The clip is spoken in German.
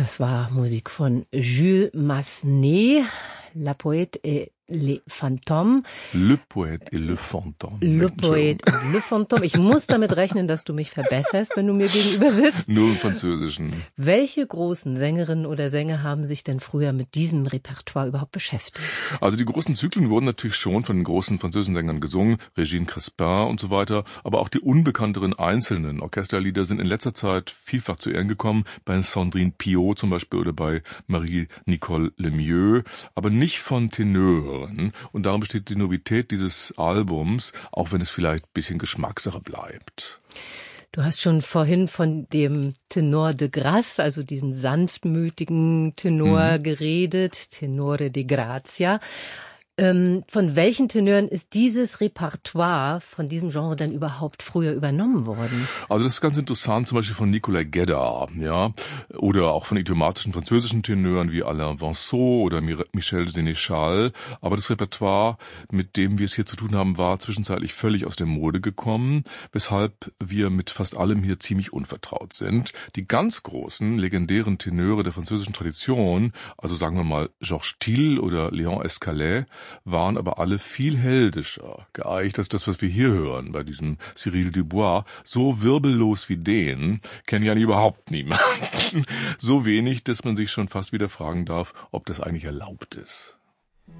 Das war Musik von Jules Massenet, La Poète et les Fantômes. Le Poète et le Fantôme. Le Poète et le Fantôme. Ich muss damit rechnen, dass du mich verbesserst, wenn du mir gegenüber sitzt. Nur im Französischen. Welche großen Sängerinnen oder Sänger haben sich denn früher mit diesem Repertoire überhaupt beschäftigt? Also die großen Zyklen wurden natürlich schon von den großen französischen Sängern gesungen, Régine Crespin und so weiter, aber auch die unbekannteren einzelnen Orchesterlieder sind in letzter Zeit vielfach zu Ehren gekommen, bei Sandrine Piot zum Beispiel oder bei Marie-Nicole Lemieux, aber nicht von Tenören. Und darum besteht die Novität dieses Albums, auch wenn es vielleicht ein bisschen Geschmackssache bleibt. Du hast schon vorhin von dem Tenor de Grâce, also diesen sanftmütigen Tenor geredet, Tenore di Grazia. Von welchen Tenören ist dieses Repertoire von diesem Genre denn überhaupt früher übernommen worden? Also das ist ganz interessant, zum Beispiel von Nicolas Guédard, ja, oder auch von idiomatischen französischen Tenören wie Alain Vincent oder Michel Sénéchal. Aber das Repertoire, mit dem wir es hier zu tun haben, war zwischenzeitlich völlig aus der Mode gekommen, weshalb wir mit fast allem hier ziemlich unvertraut sind. Die ganz großen, legendären Tenöre der französischen Tradition, also sagen wir mal Georges Thill oder Léon Escalet, waren aber alle viel heldischer geeicht als das, was wir hier hören bei diesem Cyril Dubois. So wirbellos wie den kennt ja überhaupt niemand. So wenig, dass man sich schon fast wieder fragen darf, ob das eigentlich erlaubt ist.